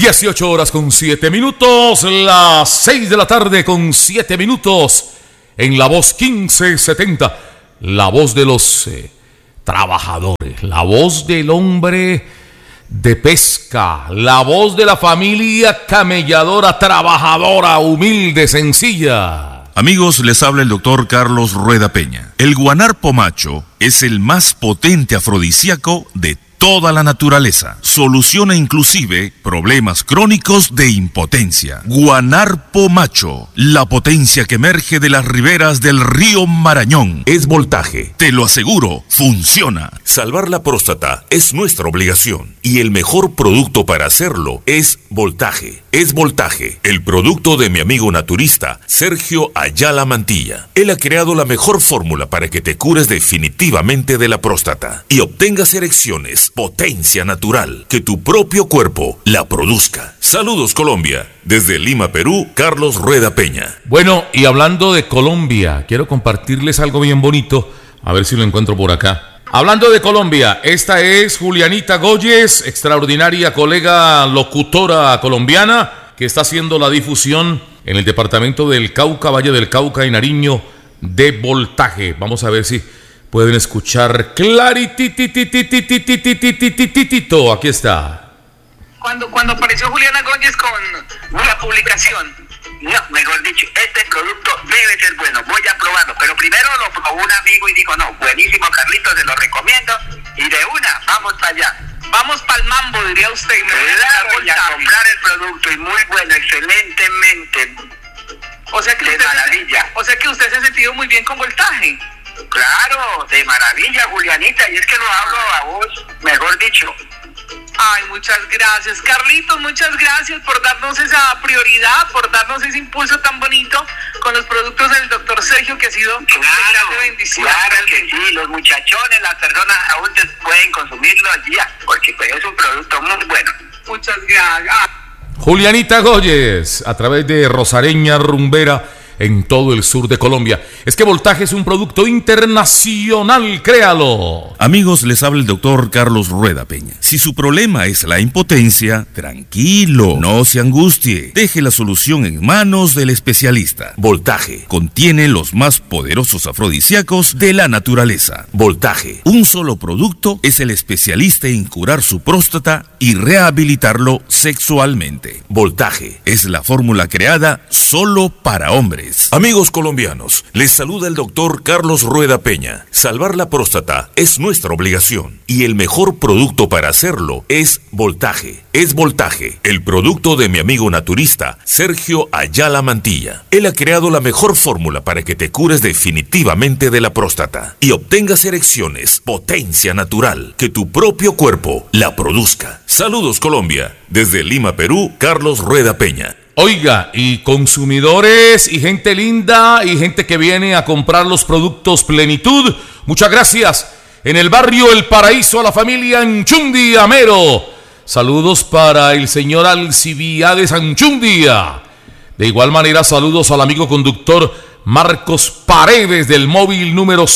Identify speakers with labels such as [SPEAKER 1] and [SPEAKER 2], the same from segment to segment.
[SPEAKER 1] 18 horas con 7 minutos, las 6 de la tarde con 7 minutos, en la voz 1570, la voz de los trabajadores, la voz del hombre de pesca, la voz de la familia camelladora, trabajadora, humilde, sencilla.
[SPEAKER 2] Amigos, les habla el doctor Carlos Rueda Peña. El guanarpo macho es el más potente afrodisíaco de toda la naturaleza. Soluciona inclusive problemas crónicos de impotencia. Guanarpo macho, la potencia que emerge de las riberas del río Marañón. Es voltaje, te lo aseguro, funciona. Salvar la próstata es nuestra obligación y el mejor producto para hacerlo es voltaje. Es voltaje, el producto de mi amigo naturista Sergio Ayala Mantilla. Él ha creado la mejor fórmula para que te cures definitivamente de la próstata y obtengas erecciones, potencia natural, que tu propio cuerpo la produzca. Saludos Colombia, desde Lima, Perú, Carlos Rueda Peña.
[SPEAKER 1] Bueno, y hablando de Colombia, quiero compartirles algo bien bonito, a ver si lo encuentro por acá. Hablando de Colombia, esta es Julianita Goyes, extraordinaria colega locutora colombiana, que está haciendo la difusión en el departamento del Cauca, Valle del Cauca y Nariño, de voltaje. Vamos a ver si pueden escuchar claritititititititititititito. Aquí está.
[SPEAKER 3] Cuando apareció Juliana Gómez con la publicación, no, mejor dicho, este producto debe ser bueno, voy a probarlo. Pero primero lo probó un amigo y dijo, no, buenísimo Carlitos, se lo recomiendo. Y de una, vamos para allá. Vamos para el mambo, diría usted. Y voy a comprar el producto y muy bueno, excelentemente. O sea que de maravilla. O sea que usted se ha sentido muy bien con voltaje. Claro, de maravilla, Julianita, y es que lo hablo a vos, mejor dicho. Ay, muchas gracias, Carlitos, muchas gracias por darnos esa prioridad, por darnos ese impulso tan bonito con los productos del doctor Sergio, que ha sido de bendición. Claro que sí, los muchachones, las personas adultas pueden consumirlo al día, porque pues es un producto muy bueno. Muchas gracias.
[SPEAKER 1] Julianita Goyes, a través de Rosareña Rumbera, en todo el sur de Colombia. Es que voltaje es un producto internacional, créalo.
[SPEAKER 2] Amigos, les habla el doctor Carlos Rueda Peña. Si su problema es la impotencia, tranquilo, no se angustie. Deje la solución en manos del especialista. Voltaje contiene los más poderosos afrodisíacos de la naturaleza. Voltaje, un solo producto, es el especialista en curar su próstata y rehabilitarlo sexualmente. Voltaje es la fórmula creada solo para hombres. Amigos colombianos, les saluda el doctor Carlos Rueda Peña. Salvar la próstata es nuestra obligación y el mejor producto para hacerlo es voltaje. Es voltaje, el producto de mi amigo naturista Sergio Ayala Mantilla. Él ha creado la mejor fórmula para que te cures definitivamente de la próstata y obtengas erecciones, potencia natural, que tu propio cuerpo la produzca. Saludos Colombia, desde Lima, Perú, Carlos Rueda Peña.
[SPEAKER 1] Oiga, y consumidores y gente linda y gente que viene a comprar los productos Plenitud, muchas gracias. En el barrio El Paraíso, a la familia Anchundia Amero. Saludos para el señor Alcibiades Anchundia. De igual manera, saludos al amigo conductor Marcos Paredes del móvil número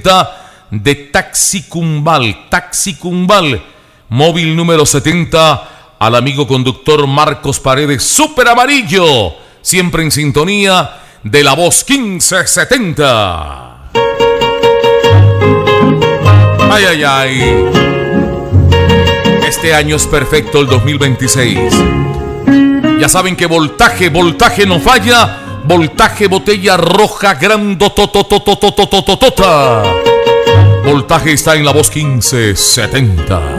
[SPEAKER 1] 70 de Taxi Cumbal. Móvil número 70. Al amigo conductor Marcos Paredes, súper amarillo, siempre en sintonía de la voz 1570. Ay, ay, ay. Este año es perfecto, el 2026. Ya saben que voltaje no falla. Voltaje botella roja grandotototototototota. Voltaje está en la voz 1570.